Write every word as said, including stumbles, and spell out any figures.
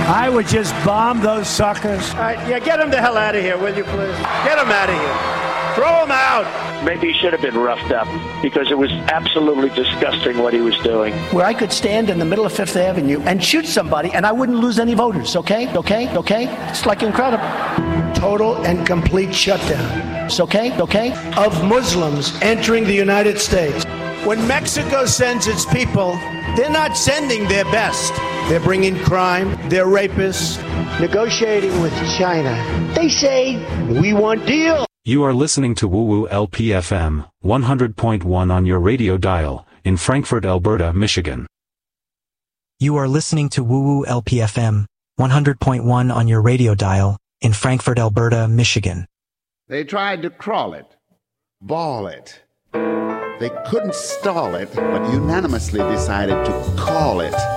I would just bomb those suckers. All right, yeah, get him the hell out of here, will you, please? Get him out of here. Throw him out. Maybe he should have been roughed up because it was absolutely disgusting what he was doing. Where I could stand in the middle of Fifth Avenue and shoot somebody and I wouldn't lose any voters, okay? Okay? Okay? It's like incredible. Total and complete shutdown. It's okay? Okay? Of Muslims entering the United States. When Mexico sends its people, they're not sending their best. They're bringing crime, they're rapists. Negotiating with China. They say, we want deal. You are listening to Woo Woo L P F M, one hundred point one on your radio dial, in Frankfort, Alberta, Michigan. You are listening to Woo Woo L P F M, one hundred point one on your radio dial, in Frankfort, Alberta, Michigan. They tried to crawl it, ball it. They couldn't stall it, but unanimously decided to call it.